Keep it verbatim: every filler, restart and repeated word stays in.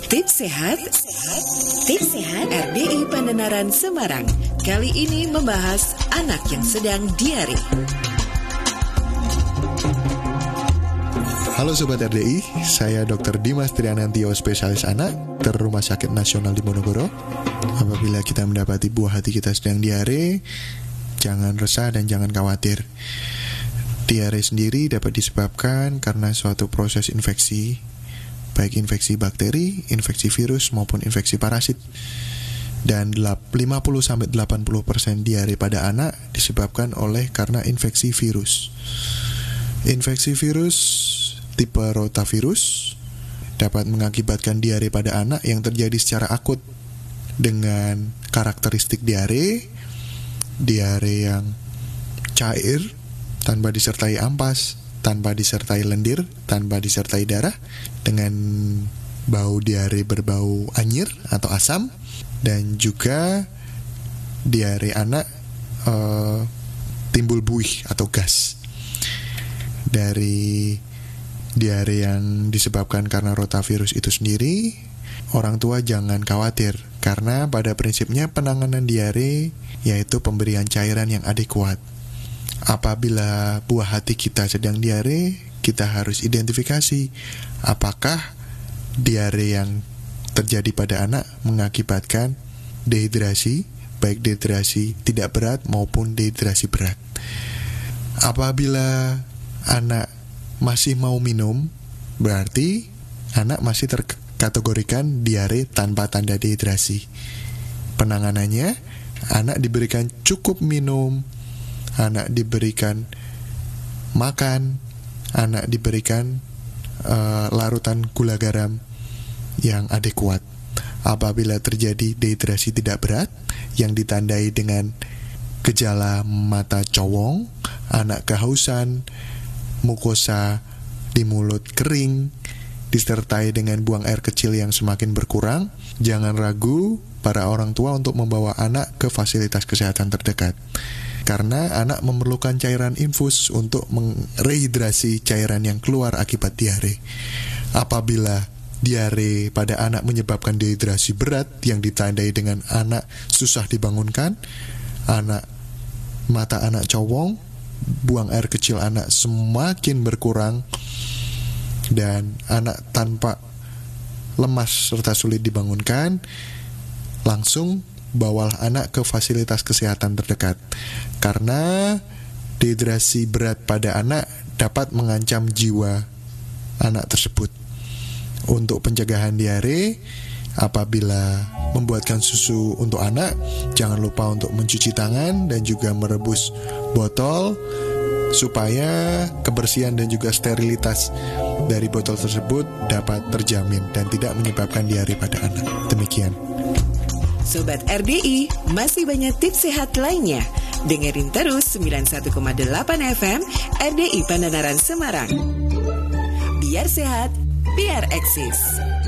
Tips sehat, tips sehat R D I Pandenaran Semarang. Kali ini membahas anak yang sedang diare. Halo Sobat R D I, saya dokter Dimas Trianantio, spesialis anak, Dokter Rumah Sakit Nasional Diponegoro. Apabila kita mendapati buah hati kita sedang diare, jangan resah dan jangan khawatir. Diare sendiri dapat disebabkan karena suatu proses infeksi, baik infeksi bakteri, infeksi virus, maupun infeksi parasit. Dan lima puluh sampai delapan puluh persen diare pada anak disebabkan oleh karena infeksi virus. Infeksi virus tipe rotavirus dapat mengakibatkan diare pada anak yang terjadi secara akut dengan karakteristik diare, diare yang cair, tanpa disertai ampas, tanpa disertai lendir, tanpa disertai darah, dengan bau diare berbau anyir atau asam, dan juga diare anak uh, timbul buih atau gas. Dari diare yang disebabkan karena rotavirus itu sendiri, orang tua jangan khawatir, karena pada prinsipnya penanganan diare yaitu pemberian cairan yang adekuat. Apabila buah hati kita sedang diare, kita harus identifikasi apakah diare yang terjadi pada anak mengakibatkan dehidrasi, baik dehidrasi tidak berat maupun dehidrasi berat. Apabila anak masih mau minum, berarti anak masih terkategorikan diare tanpa tanda dehidrasi. Penanganannya, anak diberikan cukup minum, anak diberikan makan, anak diberikan uh, larutan gula garam yang adekuat. Apabila terjadi dehidrasi tidak berat yang ditandai dengan gejala mata cowong, anak kehausan, mukosa di mulut kering, disertai dengan buang air kecil yang semakin berkurang, jangan ragu para orang tua untuk membawa anak ke fasilitas kesehatan terdekat. Karena anak memerlukan cairan infus untuk merehidrasi cairan yang keluar akibat diare. Apabila diare pada anak menyebabkan dehidrasi berat yang ditandai dengan anak susah dibangunkan, anak mata anak cowong, buang air kecil anak semakin berkurang, dan anak tanpa lemas serta sulit dibangunkan, langsung bawalah anak ke fasilitas kesehatan terdekat. Karena dehidrasi berat pada anak dapat mengancam jiwa anak tersebut. Untuk pencegahan diare, apabila membuatkan susu untuk anak, jangan lupa untuk mencuci tangan dan juga merebus botol supaya kebersihan dan juga sterilitas dari botol tersebut dapat terjamin dan tidak menyebabkan diare pada anak. Demikian. Sobat R D I, masih banyak tips sehat lainnya. Dengerin terus sembilan puluh satu koma delapan F M R D I Pandenaran Semarang. Biar sehat, biar eksis.